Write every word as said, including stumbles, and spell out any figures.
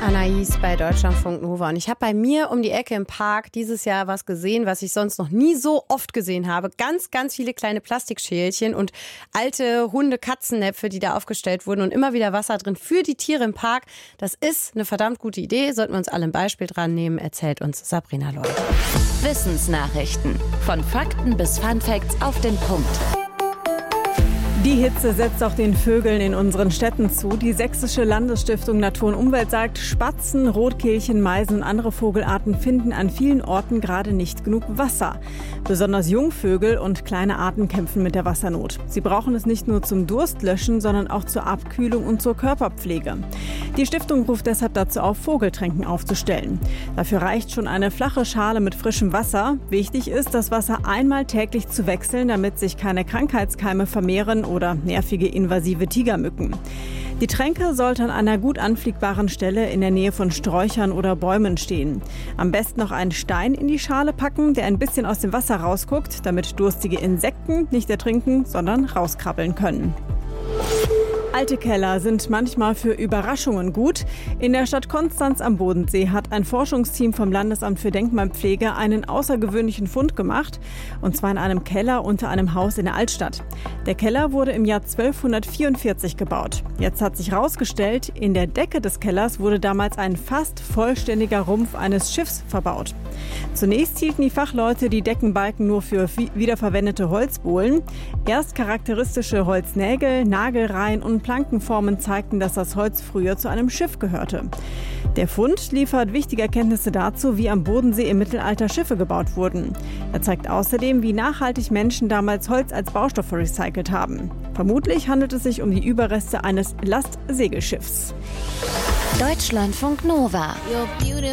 Anais bei Deutschlandfunk Nova. Und ich habe bei mir um die Ecke im Park dieses Jahr was gesehen, was ich sonst noch nie so oft gesehen habe. Ganz, ganz viele kleine Plastikschälchen und alte Hunde-Katzennäpfe, die da aufgestellt wurden und immer wieder Wasser drin für die Tiere im Park. Das ist eine verdammt gute Idee. Sollten wir uns alle ein Beispiel dran nehmen, erzählt uns Sabrina Loy. Wissensnachrichten. Von Fakten bis Funfacts auf den Punkt. Die Hitze setzt auch den Vögeln in unseren Städten zu. Die Sächsische Landesstiftung Natur und Umwelt sagt, Spatzen, Rotkehlchen, Meisen und andere Vogelarten finden an vielen Orten gerade nicht genug Wasser. Besonders Jungvögel und kleine Arten kämpfen mit der Wassernot. Sie brauchen es nicht nur zum Durstlöschen, sondern auch zur Abkühlung und zur Körperpflege. Die Stiftung ruft deshalb dazu auf, Vogeltränken aufzustellen. Dafür reicht schon eine flache Schale mit frischem Wasser. Wichtig ist, das Wasser einmal täglich zu wechseln, damit sich keine Krankheitskeime vermehren oder nervige invasive Tigermücken. Die Tränke sollten an einer gut anfliegbaren Stelle in der Nähe von Sträuchern oder Bäumen stehen. Am besten noch einen Stein in die Schale packen, der ein bisschen aus dem Wasser rausguckt, damit durstige Insekten nicht ertrinken, sondern rauskrabbeln können. Alte Keller sind manchmal für Überraschungen gut. In der Stadt Konstanz am Bodensee hat ein Forschungsteam vom Landesamt für Denkmalpflege einen außergewöhnlichen Fund gemacht, und zwar in einem Keller unter einem Haus in der Altstadt. Der Keller wurde im Jahr zwölfhundertvierundvierzig gebaut. Jetzt hat sich herausgestellt, in der Decke des Kellers wurde damals ein fast vollständiger Rumpf eines Schiffs verbaut. Zunächst hielten die Fachleute die Deckenbalken nur für wiederverwendete Holzbohlen. Erst charakteristische Holznägel, Nagelreihen und Plankenformen zeigten, dass das Holz früher zu einem Schiff gehörte. Der Fund liefert wichtige Erkenntnisse dazu, wie am Bodensee im Mittelalter Schiffe gebaut wurden. Er zeigt außerdem, wie nachhaltig Menschen damals Holz als Baustoff recycelt haben. Vermutlich handelt es sich um die Überreste eines Lastsegelschiffs. Deutschlandfunk Nova.